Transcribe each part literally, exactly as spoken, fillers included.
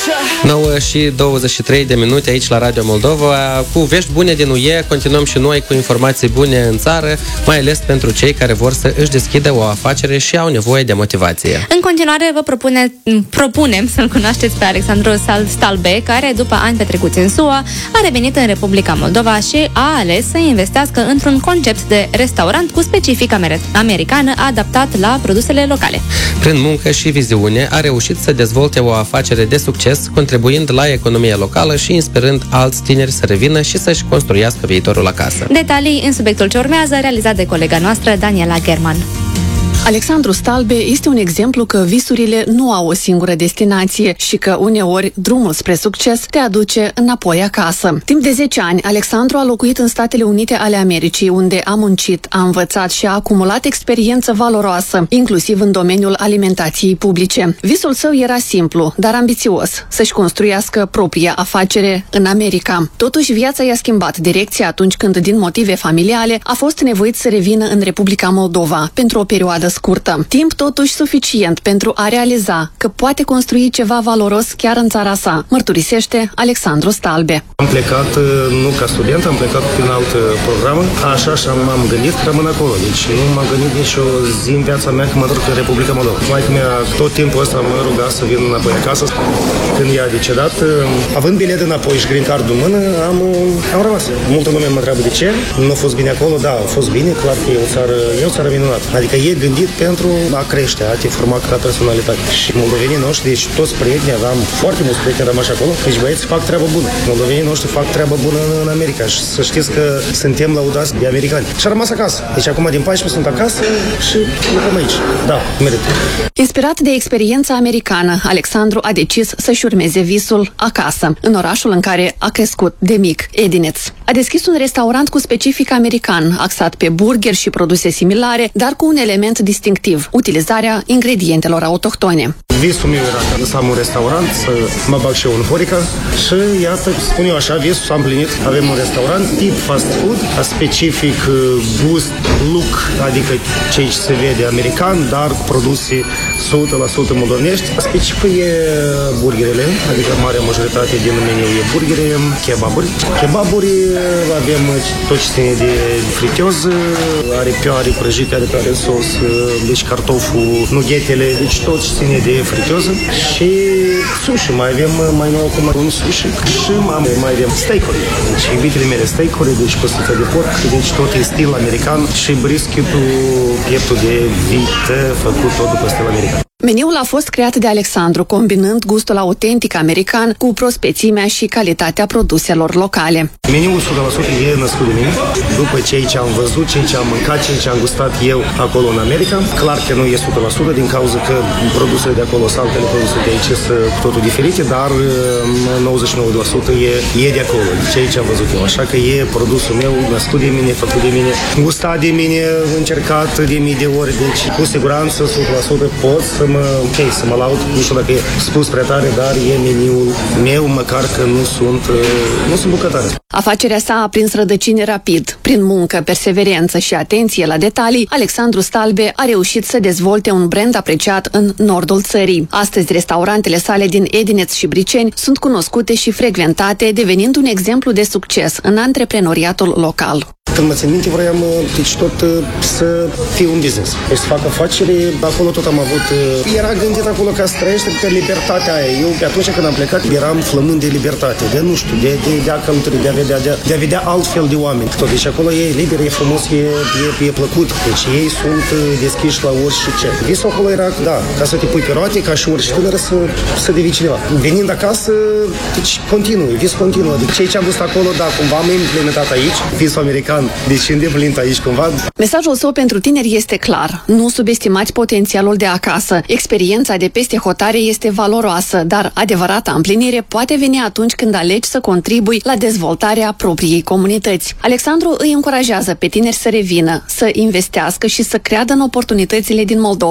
nouă și douăzeci și trei de minute aici la Radio Moldova. Cu vești bune din U E, continuăm și noi cu informații bune în țară, mai ales pentru cei care vor să își deschidă o afacere și au nevoie de motivație. În continuare vă propune, propunem să-l cunoașteți pe Alexandru Stalbe, care după ani petrecuți în S U A a revenit în Republica Moldova și a ales să investească într-un concept de restaurant cu specific american adaptat la produsele locale. Prin muncă și viziune a reușit să dezvolte o afacere de succes, contribuind la economia locală și inspirând alți tineri să revină și să-și construiască viitorul acasă. Detalii în subiectul ce urmează, realizat de colega noastră, Daniela German. Alexandru Stalbe este un exemplu că visurile nu au o singură destinație și că uneori drumul spre succes te aduce înapoi acasă. Timp de zece ani, Alexandru a locuit în Statele Unite ale Americii, unde a muncit, a învățat și a acumulat experiență valoroasă, inclusiv în domeniul alimentației publice. Visul său era simplu, dar ambițios, să-și construiască propria afacere în America. Totuși, viața i-a schimbat direcția atunci când, din motive familiale, a fost nevoit să revină în Republica Moldova pentru o perioadă scurtă. Timp totuși suficient pentru a realiza că poate construi ceva valoros chiar în țara sa, mărturisește Alexandru Stalbe. Am plecat nu ca student, am plecat prin altă programă, așa și m-am gândit că rămân acolo. Deci nu m-am gândit nicio zi în viața mea că mă duc în Republica Moldova. Maică mea tot timpul ăsta mă ruga să vin înapoi acasă. Când ea a decedat, având bilet înapoi și green card în mână, am, am rămas. Multă lume mă întreabă de ce. Nu a fost bine acolo, da, a fost bine, clar că e o țară, e o țară minunată. Adică e gândit pentru a crește, a te forma ca personalitate. Și moldovenii noștri, deci toți prieteni, aveam foarte mulți prieteni rămași acolo, deci băieți fac treabă bună. Moldovenii noștri fac treabă bună în America și să știți că suntem lăudați de americani. Și a rămas acasă. Deci acum din paisprezece sunt acasă și lucrăm aici. Da, merit. Inspirat de experiența americană, Alexandru a decis să-și urmeze visul acasă, în orașul în care a crescut de mic, Edineț. A deschis un restaurant cu specific american, axat pe burger și produse similare, dar cu un element distinctiv, utilizarea ingredientelor autohtone. Visul meu era să am un restaurant, să mă bag și eu în Horeca și iată, spun eu așa, visul s-a împlinit. Avem un restaurant tip fast food, specific gust, look, adică ce se vede american, dar cu produse o sută la sută moldovenești. Specificul e burgerele, adică marea majoritate din meniu e burgere, kebaburi. Kebaburi avem tot ce ține de fritioză, are pioare prăjite, are pioare în sos, deci cartoful, nughetele, deci tot ce ține de fritioză și sushi. Mai avem mai nou acum un sushi și mai avem steak-uri. Deci iubitele mele steak-uri, deci costă de porc, deci tot e stil american și brisketul, pieptul de vită făcut tot după stil american. Meniul a fost creat de Alexandru, combinând gustul autentic american cu prospețimea și calitatea produselor locale. Meniul o sută la sută e născut de mine, după ceea ce am văzut, ceea ce am mâncat, ceea ce am gustat eu acolo în America. Clar că nu e o sută la sută din cauza că produsele de acolo sau altele produse de aici sunt cu totul diferite, dar nouăzeci și nouă la sută e, e de acolo, ceea ce am văzut eu. Așa că e produsul meu, născut de mine, făcut de mine, gustat de mine, încercat de mii de ori, deci cu siguranță o sută la sută pot să mă, okay, să mă laud, nu știu dacă e spus prea tare, dar e meniul meu, măcar că nu sunt, nu sunt bucătare. Afacerea sa a prins rădăcini rapid. Prin muncă, perseverență și atenție la detalii, Alexandru Stalbe a reușit să dezvolte un brand apreciat în nordul țării. Astăzi, restaurantele sale din Edineț și Briceni sunt cunoscute și frecventate, devenind un exemplu de succes în antreprenoriatul local. Când mă țin minte, vroiam deci tot să fiu un business. Deci să fac afacere, acolo tot am avut... Era gândit acolo ca să trăiește pe libertatea aia. Eu, pe atunci când am plecat, eram flămând de libertate, de, nu știu, de, de, de a călători, de a vedea, de a, de a vedea altfel de oameni. Tot, deci acolo e liber, e frumos, e, e, e plăcut. Deci ei sunt deschiși la orice. Visul acolo era, da, ca să te pui pe roate, ca și orice tânără să, să devii cineva. Venind acasă, deci continui, vis continuă. Deci ceea ce am văzut acolo, da, cumva am implementat aici, visul american. Deci îndeplinit aici cumva. Mesajul său pentru tineri este clar. Nu subestimați potențialul de acasă. Experiența de peste hotare este valoroasă, dar adevărata împlinire poate veni atunci când alegi să contribui la dezvoltarea propriei comunități. Alexandru îi încurajează pe tineri să revină, să investească și să creadă în oportunitățile din Moldova.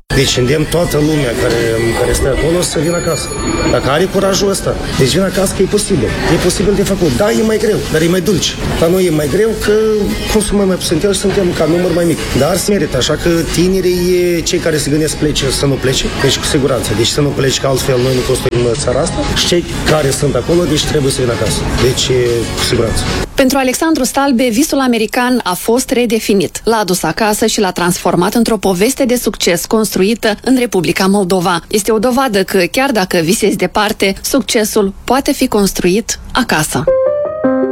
Deci îndemn toată lumea care, care stă acolo să vină acasă. Dacă are curajul ăsta, deci vin acasă că e posibil. E posibil de făcut. Da, e mai greu, dar e mai dulce. Dar noi e mai greu că consumăm mai puțin și suntem ca număr mai mic. Dar se merită, așa că tinerii, cei care se gândesc plece, să nu plece, deci cu siguranță. Deci să nu plece, că altfel noi nu construim țara asta. Și cei care sunt acolo, deci trebuie să vină acasă. Deci cu siguranță. Pentru Alexandru Stalbe, visul american a fost redefinit. L-a adus acasă și l-a transformat într-o poveste de succes construită în Republica Moldova. Este o dovadă că, chiar dacă visezi departe, succesul poate fi construit acasă.